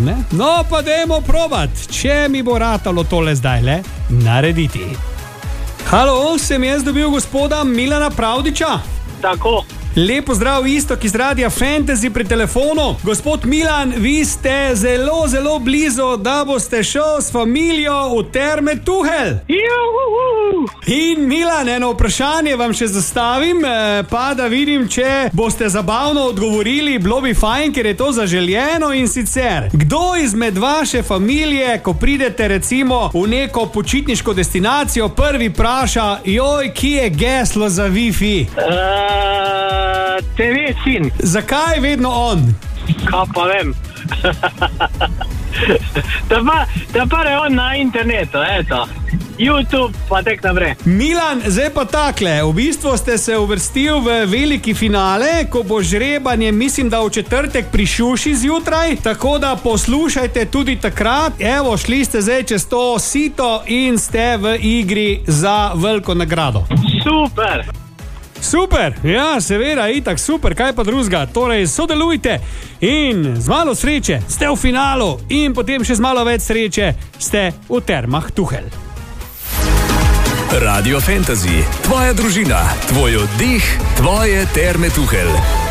ne? No, pa dajmo probat, če mi bo ratalo tole zdajle narediti. Halo, sem jaz dobil gospoda Milana Pravdiča? Tako. Lepo zdrav, Iztok iz Radia Fantasy pri telefonu. Gospod Milan, vi ste zelo, zelo blizu, da boste šel s familijo v Terme Tuhelj. In Milan, eno vprašanje vam še zastavim, pa da vidim, če boste zabavno odgovorili, bilo bi fajn, ker je to zaželjeno. In sicer, kdo izmed vaše familije, ko pridete recimo v neko počitniško destinacijo, prvi vpraša, joj, kje je geslo za Wi-Fi? TV sin. Zakaj vedno on? Kaj pa vem. Da pa je on na internetu, eto. YouTube, pa tek naprej. Milan, zdaj pa takle, v bistvu ste se uvrstil v veliki finale, ko bo žrebanje, mislim, da v četrtek pri Šuši zjutraj, tako da poslušajte tudi takrat. Evo, šli ste zdaj čez to sito in ste v igri za veliko nagrado. Super. Super, ja, seveda, itak, super, kaj pa drugega. Torej, sodelujte in z malo sreče ste v finalu in potem še z malo več sreče ste v Termah Tuhelj. Radio Fantasy, tvoja družina, tvoj oddih, tvoje Terme Tuhelj.